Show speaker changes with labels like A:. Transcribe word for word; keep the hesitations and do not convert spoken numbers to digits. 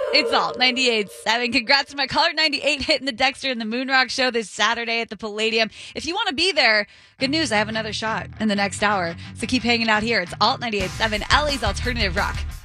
A: It's Alt ninety-eight point seven. Congrats to my caller ninety-eight hitting the Dexter and the Moonrock show this Saturday at the Palladium. If you want to be there, good news, I have another shot in the next hour. So keep hanging out here. It's Alt ninety-eight point seven, L A's Alternative Rock.